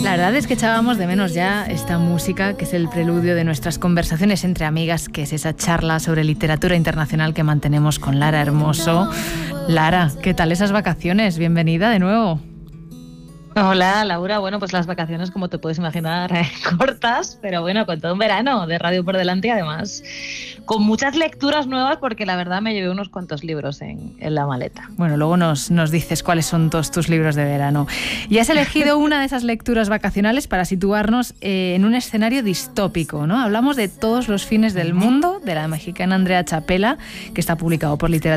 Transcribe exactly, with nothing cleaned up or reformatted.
La verdad es que echábamos de menos ya esta música, que es el preludio de nuestras conversaciones entre amigas, que es esa charla sobre literatura internacional que mantenemos con Lara Hermoso. Lara, ¿qué tal esas vacaciones? Bienvenida de nuevo. Hola, Laura. Bueno, pues las vacaciones, como te puedes imaginar, eh, cortas, pero bueno, con todo un verano de radio por delante y además con muchas lecturas nuevas, porque la verdad me llevé unos cuantos libros en, en la maleta. Bueno, luego nos, nos dices cuáles son todos tus libros de verano. Y has elegido una de esas lecturas vacacionales para situarnos eh, en un escenario distópico, ¿no? Hablamos de Todos los fines del mundo, de la mexicana Andrea Chapela, que está publicado por Literatura